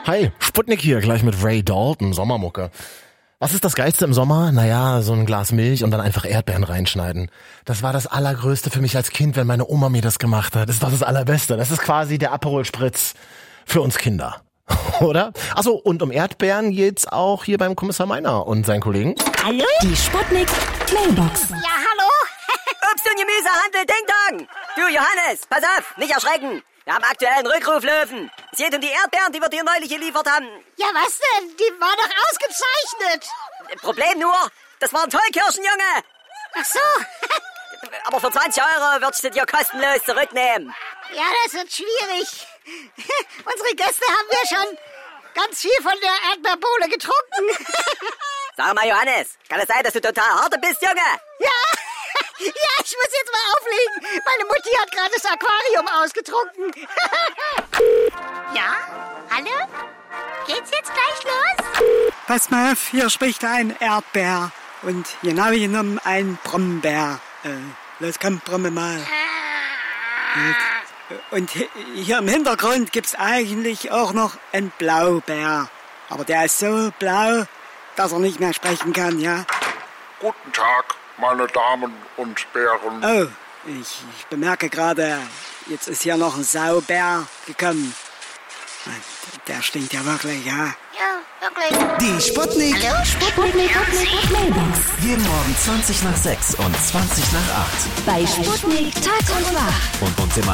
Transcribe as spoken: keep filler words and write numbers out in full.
Hi, Sputnik hier, gleich mit Ray Dalton, Sommermucke. Was ist das Geilste im Sommer? Naja, so ein Glas Milch und dann einfach Erdbeeren reinschneiden. Das war das Allergrößte für mich als Kind, wenn meine Oma mir das gemacht hat. Das ist doch das Allerbeste. Das ist quasi der Aperol Spritz für uns Kinder. Oder? Achso, und um Erdbeeren geht's auch hier beim Kommissar Meiner und seinen Kollegen. Hallo? Die Sputnik Mailbox. Ja, hallo? Obst- und Gemüsehandel Ding Dong. Du Johannes, pass auf, nicht erschrecken. Wir haben aktuell einen Rückruflöwen. Es geht um die Erdbeeren, die wir dir neulich geliefert haben. Ja, was denn? Die war doch ausgezeichnet. Problem nur, das waren Tollkirschen, Junge. Ach so. Aber für zwanzig Euro würdest du dir kostenlos zurücknehmen. Ja, das wird schwierig. Unsere Gäste haben ja schon ganz viel von der Erdbeerbohle getrunken. Sag mal, Johannes, kann es sein, dass du total harte bist, Junge? Ja. Ja, ich muss jetzt mal auflegen. Meine Mutti hat gerade das Aquarium ausgetrunken. Ja? Hallo? Geht's jetzt gleich los? Pass mal auf, hier spricht ein Erdbeer. Und genau genommen ein Brombeer. Äh, los, komm, bromme mal. Und hier im Hintergrund gibt's eigentlich auch noch einen Blaubeer. Aber der ist so blau, dass er nicht mehr sprechen kann, ja? Guten Tag, meine Damen und Bären. Oh, ich, ich bemerke gerade, jetzt ist hier noch ein Saubär gekommen. Der stinkt ja wirklich, ja? Ja, wirklich. Die Sputnik. Hallo, Sputnik Mailbox. Jeden Morgen zwanzig nach sechs und zwanzig nach acht. Bei Sputnik Tag und Nacht. Und uns immer